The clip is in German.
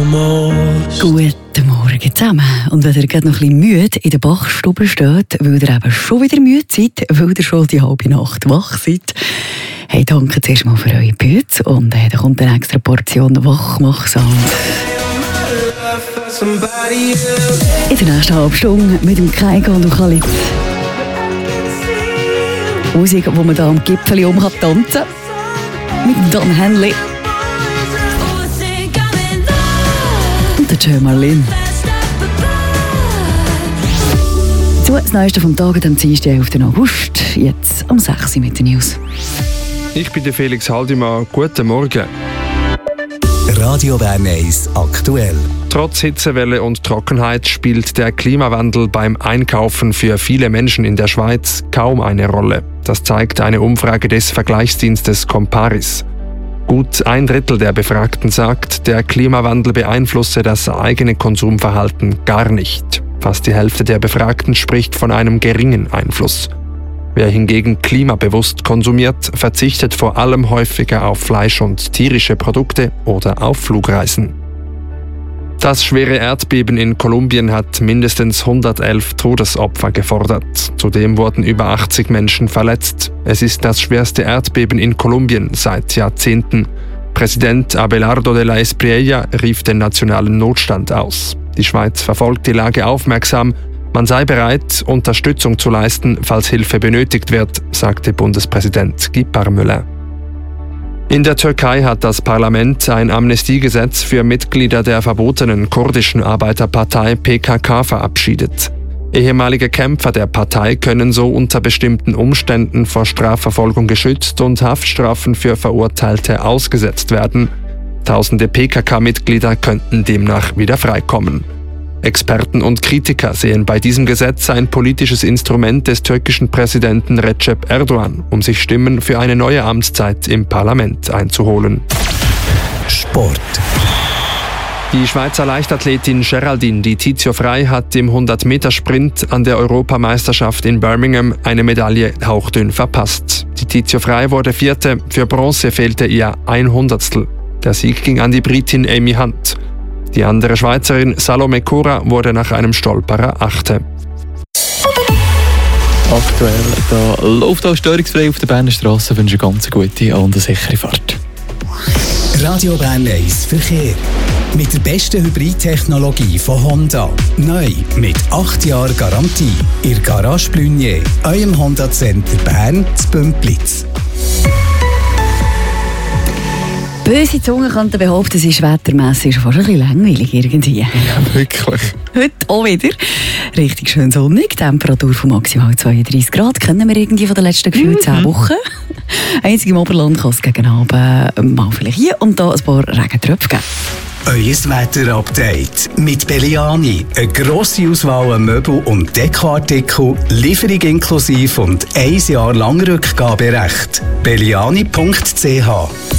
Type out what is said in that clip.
almost. Guten Morgen zusammen. Und wenn ihr gerade noch ein bisschen müde in der Bachstube steht, weil ihr eben schon wieder müde seid, weil ihr schon die halbe Nacht wach seid, hey, danke zuerst mal für eure Büte und da kommt eine extra Portion Wachmachsand. In der nächsten halben Stunde mit dem Keigo und Khalid. Musik, wo man da am Gipfel tanzen kann. Mit Don Henley. Und der Joe Marlin. So, das Neueste vom Tag am Dienstag, 11. August. Jetzt um 6 Uhr mit den News. Ich bin der Felix Haldimann. Guten Morgen. Radio Bern 1 aktuell. Trotz Hitzewelle und Trockenheit spielt der Klimawandel beim Einkaufen für viele Menschen in der Schweiz kaum eine Rolle. Das zeigt eine Umfrage des Vergleichsdienstes Comparis. Gut 1/3 der Befragten sagt, der Klimawandel beeinflusse das eigene Konsumverhalten gar nicht. Fast die Hälfte der Befragten spricht von einem geringen Einfluss. Wer hingegen klimabewusst konsumiert, verzichtet vor allem häufiger auf Fleisch und tierische Produkte oder auf Flugreisen. Das schwere Erdbeben in Kolumbien hat mindestens 111 Todesopfer gefordert. Zudem wurden über 80 Menschen verletzt. Es ist das schwerste Erdbeben in Kolumbien seit Jahrzehnten. Präsident Abelardo de la Espriella rief den nationalen Notstand aus. Die Schweiz verfolgt die Lage aufmerksam. Man sei bereit, Unterstützung zu leisten, falls Hilfe benötigt wird, sagte Bundespräsident Guy Parmelin. In der Türkei hat das Parlament ein Amnestiegesetz für Mitglieder der verbotenen kurdischen Arbeiterpartei PKK verabschiedet. Ehemalige Kämpfer der Partei können so unter bestimmten Umständen vor Strafverfolgung geschützt und Haftstrafen für Verurteilte ausgesetzt werden. Tausende PKK-Mitglieder könnten demnach wieder freikommen. Experten und Kritiker sehen bei diesem Gesetz ein politisches Instrument des türkischen Präsidenten Recep Erdogan, um sich Stimmen für eine neue Amtszeit im Parlament einzuholen. Sport. Die Schweizer Leichtathletin Geraldine Di Tizio Frey hat im 100-Meter-Sprint an der Europameisterschaft in Birmingham eine Medaille hauchdünn verpasst. Di Tizio Frey wurde Vierte, für Bronze fehlte ihr 100stel. Der Sieg ging an die Britin Amy Hunt. Die andere Schweizerin Salome Cura wurde nach einem Stolperer Achte. Aktuell da läuft auch störungsfrei auf der Berner Straße. Ich wünsche eine ganz gute und eine sichere Fahrt. Radio Bern 1 Verkehr. Mit der besten Hybridtechnologie von Honda. Neu mit 8 Jahren Garantie. Ihr Garage Blunier, eurem Honda Center Bern zu Bümplitz. Böse Zungen könnten behaupten, es ist wettermässig fast ein bisschen langweilig irgendwie. Ja, wirklich. Heute auch wieder. Richtig schön sonnig. Temperatur von maximal 32 Grad. Kennen wir irgendwie von den letzten gefühlt 10 Wochen. Einzig im Oberland kann es gegen Abend mal vielleicht hier und da ein paar Regentröpfe geben. Euer Wetter-Update mit Belliani. Eine grosse Auswahl an Möbel- und Dekoartikel, Lieferung inklusive und 1 Jahr lang Rückgaberecht. Belliani.ch